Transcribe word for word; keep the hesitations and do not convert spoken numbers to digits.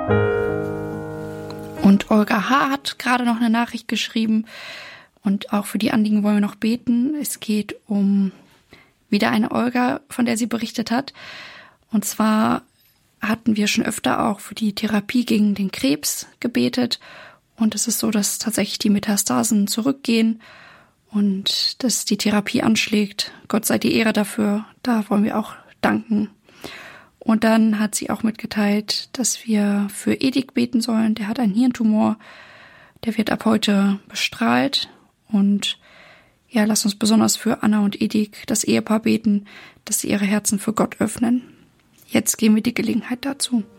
Und Olga H. hat gerade noch eine Nachricht geschrieben und auch für die Anliegen wollen wir noch beten. Es geht um wieder eine Olga, von der sie berichtet hat. Und zwar hatten wir schon öfter auch für die Therapie gegen den Krebs gebetet. Und es ist so, dass tatsächlich die Metastasen zurückgehen und dass die Therapie anschlägt. Gott sei die Ehre dafür. Da wollen wir auch danken. Und dann hat sie auch mitgeteilt, dass wir für Edik beten sollen. Der hat einen Hirntumor. Der wird ab heute bestrahlt. Und ja, lass uns besonders für Anna und Edik, das Ehepaar, beten, dass sie ihre Herzen für Gott öffnen. Jetzt geben wir die Gelegenheit dazu.